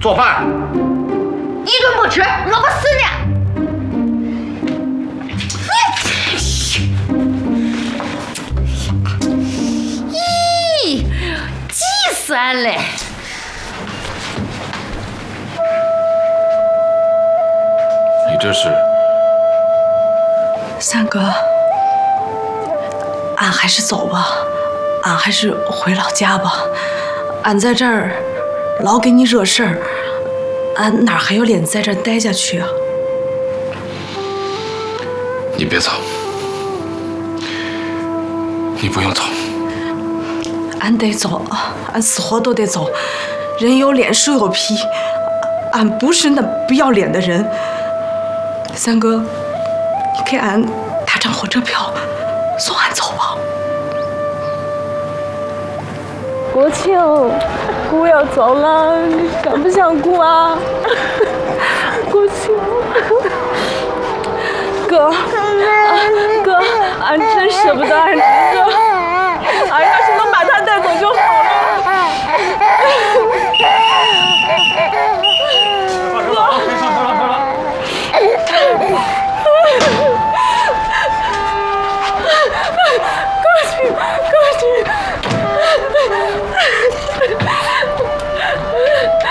做饭。 一顿不吃，饿不死呢。咦，急死俺嘞！ 你这是？ 三哥，俺还是走吧，俺还是回老家吧。俺在这儿老给你惹事儿，俺哪还有脸在这儿待下去啊？ 你别走，你不用走。 俺得走，俺死活都得走。人有脸，树有皮，俺不是那不要脸的人。三哥，你给俺打张火车票，送俺走吧。 国庆，姑要走了，你想不想姑啊？国庆，哥，俺真舍不得俺